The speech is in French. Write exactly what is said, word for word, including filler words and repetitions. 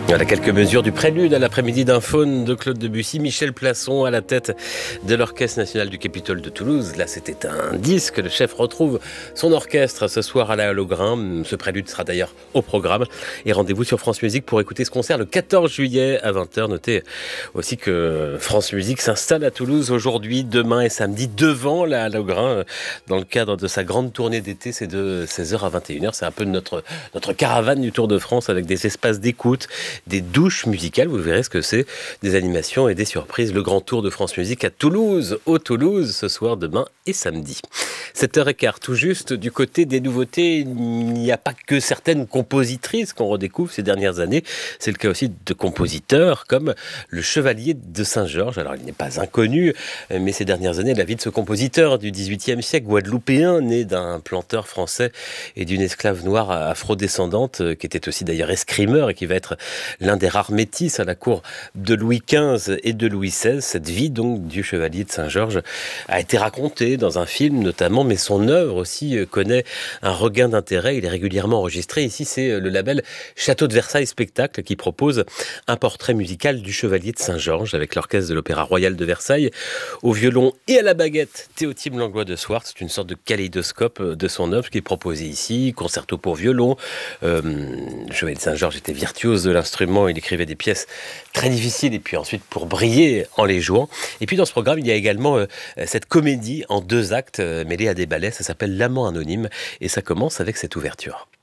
Voilà quelques mesures du prélude à l'après-midi d'un faune de Claude Debussy. Michel Plasson à la tête de l'Orchestre national du Capitole de Toulouse. Là, c'était un disque. Le chef retrouve son orchestre ce soir à la Halle au Grain. Ce prélude sera d'ailleurs au programme. Et rendez-vous sur France Musique pour écouter ce concert le quatorze juillet à vingt heures. Notez aussi que France Musique s'installe à Toulouse aujourd'hui, demain et samedi devant la Halle au Grain dans le cadre de sa grande tournée d'été. C'est de seize heures à vingt et une heures. C'est un peu notre, notre caravane du Tour de France avec des espaces d'écoute, des douches musicales, vous verrez ce que c'est, des animations et des surprises. Le grand tour de France Musique à Toulouse, au Toulouse, ce soir, demain et samedi. sept heures quinze, tout juste, du côté des nouveautés, il n'y a pas que certaines compositrices qu'on redécouvre ces dernières années, c'est le cas aussi de compositeurs comme le Chevalier de Saint-Georges. Alors il n'est pas inconnu, mais ces dernières années, la vie de ce compositeur du dix-huitième siècle, guadeloupéen, né d'un planteur français et d'une esclave noire afrodescendante, qui était aussi d'ailleurs escrimeur et qui va être l'un des rares métis à la cour de Louis quinze et de Louis seize. Cette vie donc du Chevalier de Saint-Georges a été racontée dans un film notamment, mais son œuvre aussi connaît un regain d'intérêt. Il est régulièrement enregistré. Ici, c'est le label Château de Versailles Spectacle qui propose un portrait musical du Chevalier de Saint-Georges avec l'orchestre de l'Opéra Royal de Versailles au violon et à la baguette. Théotime Langlois de Swart, c'est une sorte de kaléidoscope de son œuvre qui est proposé ici. Concerto pour violon. Euh, le Chevalier de Saint-Georges était virtuose de l'instrument. Il écrivait des pièces très difficiles et puis ensuite pour briller en les jouant. Et puis dans ce programme, il y a également euh, cette comédie en deux actes euh, mêlée à des ballets. Ça s'appelle L'Amant anonyme et ça commence avec cette ouverture.